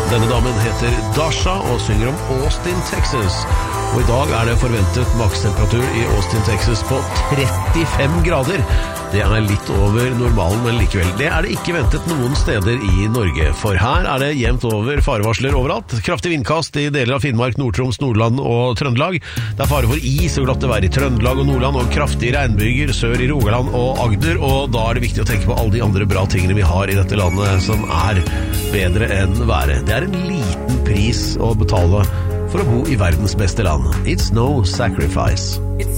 Denne damen heter Dasha og synger om Austin, Texas. Og i dag er det forventet makstemperatur i Austin, Texas på 35 grader. Det er litt over normalen, men likevel. Det er det ikke ventet noen steder i Norge, for her er det jevnt over farevarsler overalt. Kraftig vindkast i deler av Finnmark, Nord-Troms, Nordland og Trøndelag. Det er fare for is og glatt vær i Trøndelag og Nordland, og kraftige regnbyger sør i Rogaland og Agder, og da er det viktig å tenke på alle de andre bra tingene vi har i dette landet som er bedre enn været. Det er en liten pris å betale for å bo i verdens beste land. It's no sacrifice.